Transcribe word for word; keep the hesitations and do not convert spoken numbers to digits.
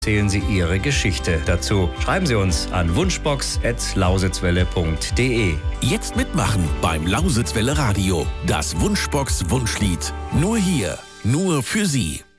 Erzählen Sie Ihre Geschichte dazu. Schreiben Sie uns an wunschbox at lausitzwelle punkt de. Jetzt mitmachen beim Lausitzwelle Radio. Das Wunschbox Wunschlied. Nur hier, nur für Sie.